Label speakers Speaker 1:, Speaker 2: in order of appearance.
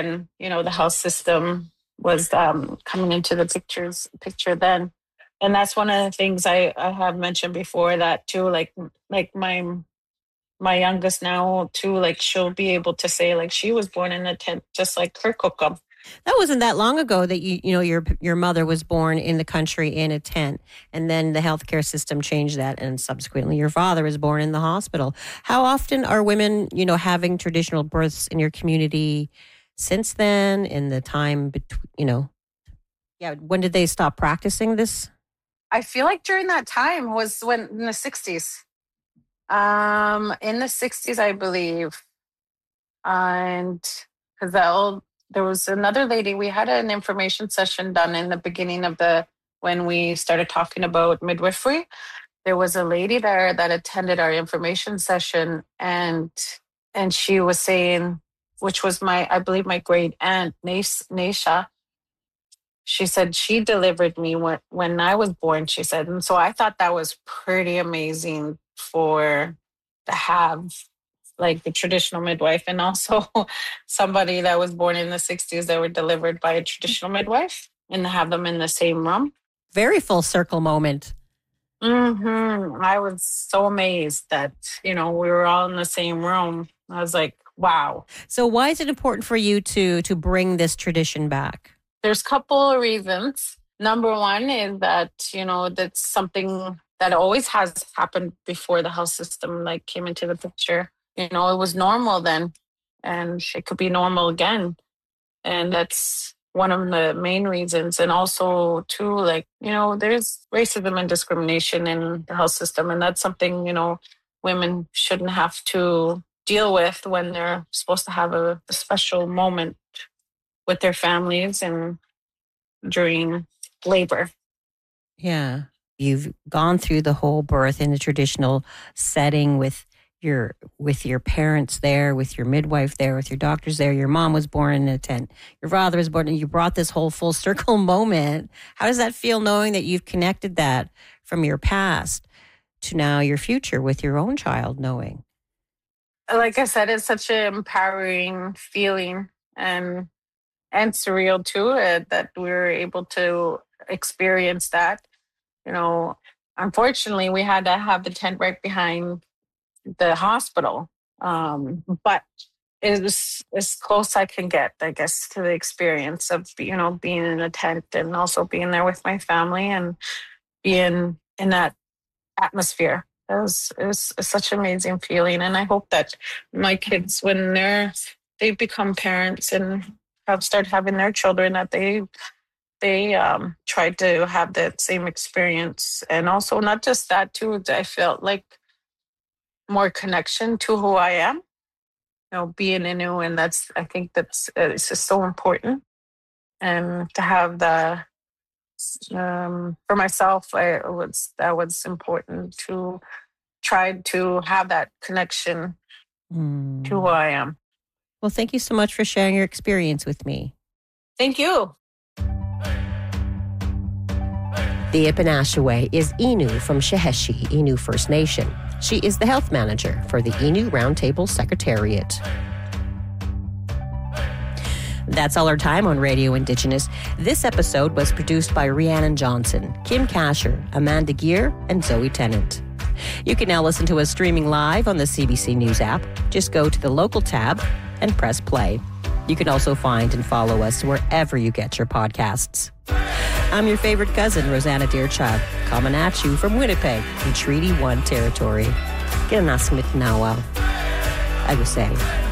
Speaker 1: when, the health system was coming into the picture then. And that's one of the things I have mentioned before that too, like my youngest now too, like she'll be able to say like she was born in a tent just like her Kirkukam.
Speaker 2: That wasn't that long ago that your mother was born in the country in a tent, and then the healthcare system changed that, and subsequently your father was born in the hospital. How often are women, having traditional births in your community since then? In the time between, when did they stop practicing this?
Speaker 1: I feel like during that time was when in the 60s. In the 60s, I believe, and because there was another lady, we had an information session done in the beginning of when we started talking about midwifery. There was a lady there that attended our information session, and she was saying, which was I believe my great aunt, Naisha. She said she delivered me when I was born, she said. And so I thought that was pretty amazing to have like the traditional midwife, and also somebody that was born in the 60s that were delivered by a traditional midwife, and to have them in the same room.
Speaker 2: Very full circle moment.
Speaker 1: I was so amazed that, we were all in the same room. I was like, wow.
Speaker 2: So why is it important for you to bring this tradition back?
Speaker 1: There's a couple of reasons. Number one is that, that's something that always has happened before the health system like came into the picture. It was normal then, and it could be normal again. And that's one of the main reasons. And also, too, like, there's racism and discrimination in the health system. And that's something, women shouldn't have to deal with when they're supposed to have a special moment with their families and during labor.
Speaker 2: Yeah. You've gone through the whole birth in a traditional setting with your parents there, with your midwife there, with your doctors there. Your mom was born in a tent. Your father was born, and you brought this whole full circle moment. How does that feel, knowing that you've connected that from your past to now your future with your own child, knowing?
Speaker 1: Like I said, it's such an empowering feeling and surreal too, that we were able to experience that. Unfortunately, we had to have the tent right behind the hospital. But it was as close I can get, I guess, to the experience of, being in a tent and also being there with my family and being in that atmosphere. It was such an amazing feeling. And I hope that my kids, when they become parents and start having their children, that they try to have that same experience. And also not just that too, I felt like more connection to who I am, being Innu, and I think it's just so important. And to have for myself, that was important to try to have that connection to who I am.
Speaker 2: Well, thank you so much for sharing your experience with me.
Speaker 1: Thank you.
Speaker 2: The Ipinashaway is Innu from Sheheshi Innu First Nation. She is the health manager for the Innu Roundtable Secretariat. That's all our time on Radio Indigenous. This episode was produced by Rhiannon Johnson, Kim Kasher, Amanda Gear, and Zoe Tennant. You can now listen to us streaming live on the CBC News app. Just go to the local tab and press play. You can also find and follow us wherever you get your podcasts. I'm your favorite cousin, Rosanna Deerchild, coming at you from Winnipeg in Treaty 1 territory. Kinanasmit Nawa. I would say.